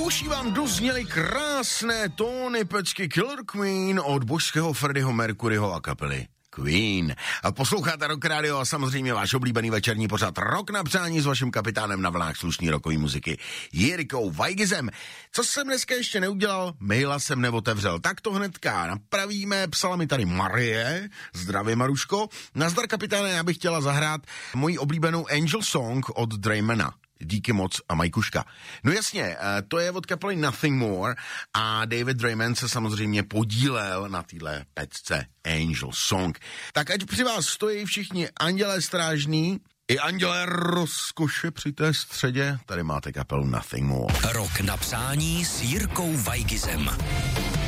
uší vám dozněly krásné tóny pecky Killer Queen od božského Freddieho Mercuryho a kapely Queen. A posloucháte Rock Radio a samozřejmě váš oblíbený večerní pořad Rock na přání s vaším kapitánem na vlnách slušný rokový muziky Jirkou Weigizem. Co jsem dneska ještě neudělal, maila jsem neotevřel. Tak to hnedka napravíme. Psala mi tady Marie. Zdravím, Maruško. Nazdar, kapitáne, já bych chtěla zahrát moji oblíbenou Angel Song od Draymana. Díky moc a Majkuška. No jasně, to je od kapely Nothing More a David Drayman se samozřejmě podílel na téhle pecce Angel Song. Tak ať při vás stojí všichni andělé strážný i andělé rozkoše při té středě, tady máte kapelu Nothing More. Rock na přání s Jirkou Weigizem.